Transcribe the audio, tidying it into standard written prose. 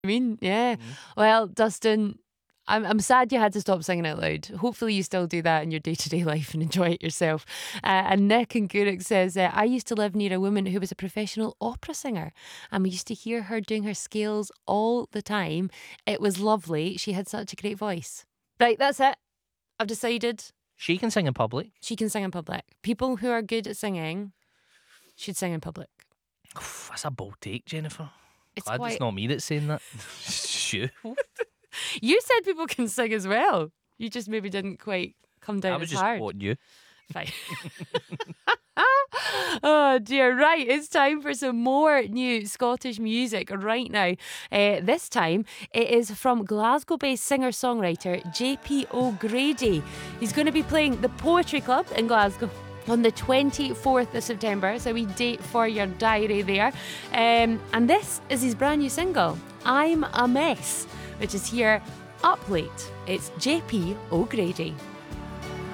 I mean, yeah. Mhm. Well, Dustin, I'm sad you had to stop singing out loud. Hopefully you still do that in your day-to-day life and enjoy it yourself. And Nick and Guruk says, I used to live near a woman who was a professional opera singer, and we used to hear her doing her scales all the time. It was lovely. She had such a great voice. Right, that's it. I've decided She can sing in public. she can sing in public. People who are good at singing should sing in public. That's a bold take, Jennifer. It's Glad quite... it's not me that's saying that. Shoo. You said people can sing as well. You just maybe didn't quite come down I was as just hard. quoting you. Fine. Oh dear, right, it's time for some more new Scottish music right now. This time it is from Glasgow-based singer-songwriter JP O'Grady. He's going to be playing the Poetry Club in Glasgow on the 24th of September, so we date for your diary there. And this is his brand new single, I'm a Mess, which is here up late. It's JP O'Grady.